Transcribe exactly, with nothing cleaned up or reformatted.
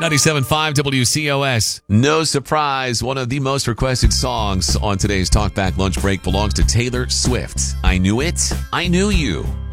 ninety-seven point five W C O S. No surprise, one of the most requested songs on today's Talkback Lunch Break belongs to Taylor Swift. I Knew It, I Knew You.